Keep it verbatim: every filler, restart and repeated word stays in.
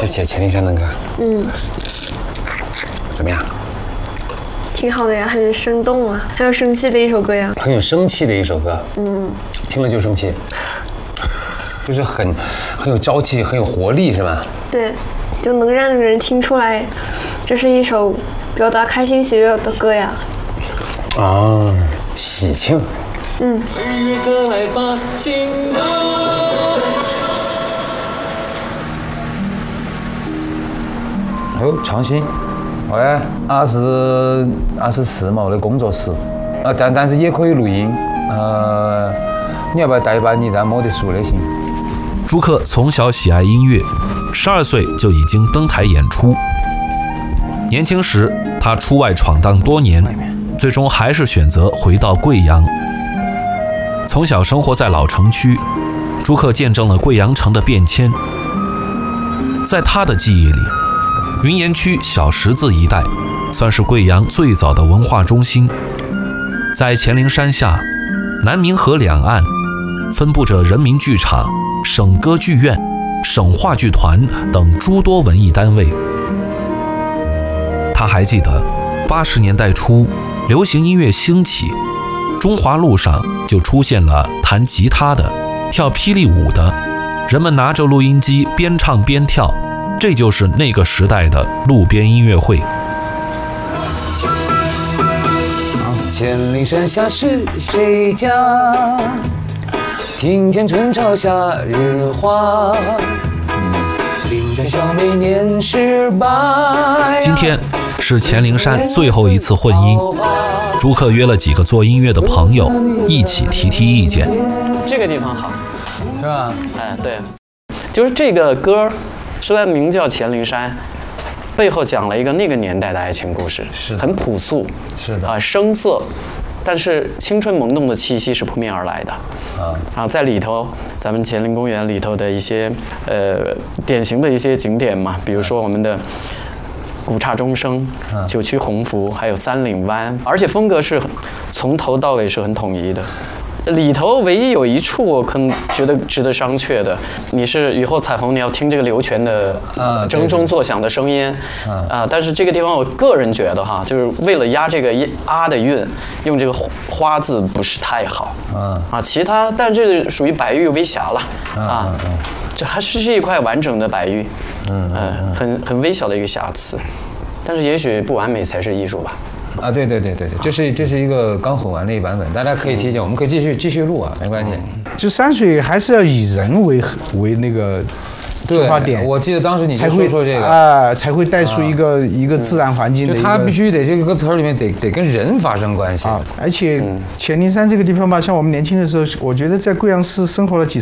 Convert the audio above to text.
写《乾陵山》的歌。 嗯， 怎么样？ 挺好的呀，很生动啊，很有生气的一首歌呀。 很有生气的一首歌。 嗯， 听了就生气，就是很很有朝气，很有活力，是吧？ 对，就能让人听出来，这是一首表达开心喜悦的歌呀。 哦，喜庆。 嗯。 哦，长兴。喂，俺是俺是世贸的工作室，呃，但但是也可以录音，呃，你要不要带一把你这摸得熟的行？ 朱克从小喜爱音乐，十二岁就已经登台演出。年轻时，他出外闯荡多年，最终还是选择回到贵阳。从小生活在老城区，朱克见证了贵阳城的变迁。在他的记忆里，云岩区小石子一带算是贵阳最早的文化中心。在乾陵山下、南明河两岸，分布着人民剧场、省歌剧院、省话剧团等诸多文艺单位。他还记得八十年代初流行音乐兴起，中华路上就出现了弹吉他的、跳霹雳舞的，人们拿着录音机边唱边跳，这就是那个时代的路边音乐会。 乾陵山下是谁家？听见春潮夏日花。邻家小妹年十八。 今天是乾陵山最后一次混音，朱克约了几个做音乐的朋友一起提提意见。 这个地方好， 是吧？ 哎，对，就是这个歌，虽然名叫《乾陵山》，背后讲了一个那个年代的爱情故事， 是很朴素， 是的啊，生涩，但是青春萌动的气息是扑面而来的。 啊啊，在里头，咱们乾陵公园里头的一些呃典型的一些景点嘛，比如说我们的古刹钟声、九曲鸿福，还有三岭湾，而且风格是从头到尾是很统一的。里头唯一有一处我可能觉得值得商榷的，你是雨后彩虹，你要听这个流泉的啊铮中作响的声音啊啊，但是这个地方我个人觉得哈，就是为了押这个啊的韵，用这个花字不是太好啊啊，其他但这个属于白玉微瑕了啊，这还是是一块完整的白玉，嗯嗯，很很微小的一个瑕疵，但是也许不完美才是艺术吧。 啊，对对对对对，这是这是一个刚混完的一版本，大家可以提前，我们可以继续继续录啊，没关系。 就山水还是要以人为为那个出发点， 我记得当时你才会就说说这个啊，才会带出一个一个自然环境的一个。 就它必须得这个歌词里面得得跟人发生关系啊，而且乾陵山这个地方吧，像我们年轻的时候，我觉得在贵阳市生活了几